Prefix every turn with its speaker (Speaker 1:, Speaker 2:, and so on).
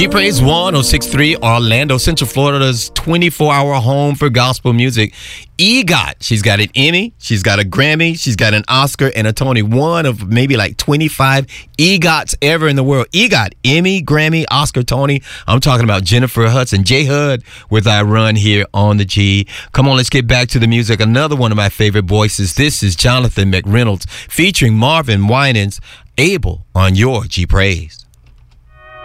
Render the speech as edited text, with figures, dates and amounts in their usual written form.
Speaker 1: G Praise 106.3 Orlando, Central Florida's 24-hour home for gospel music. EGOT. She's got an Emmy, she's got a Grammy, she's got an Oscar and a Tony. One of maybe like 25 EGOTs ever in the world. EGOT, Emmy, Grammy, Oscar, Tony. I'm talking about Jennifer Hudson, J Hud, with I Run here on the G. Come on, let's get back to the music. Another one of my favorite voices. This is Jonathan McReynolds featuring Marvin Winans, Able on your G Praise.